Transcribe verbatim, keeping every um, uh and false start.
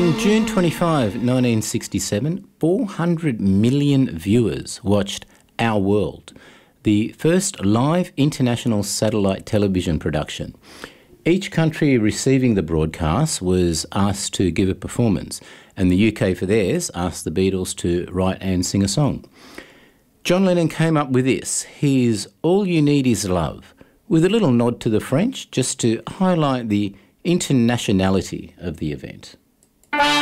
On June twenty-fifth, nineteen sixty-seven, four hundred million viewers watched Our World, the first live international satellite television production. Each country receiving the broadcast was asked to give a performance, and the U K for theirs asked the Beatles to write and sing a song. John Lennon came up with this: "Here's All You Need Is Love," with a little nod to the French just to highlight the internationality of the event.